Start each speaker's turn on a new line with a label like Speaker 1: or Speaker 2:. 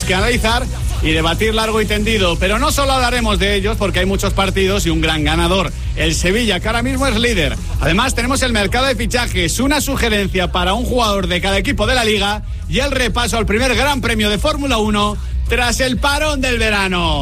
Speaker 1: que analizar y debatir largo y tendido. Pero no solo hablaremos de ellos, porque hay muchos partidos y un gran ganador, el Sevilla, que ahora mismo es líder. Además, tenemos el mercado de fichajes, una sugerencia para un jugador de cada equipo de la Liga y el repaso al primer Gran Premio de Fórmula 1 tras el parón del verano.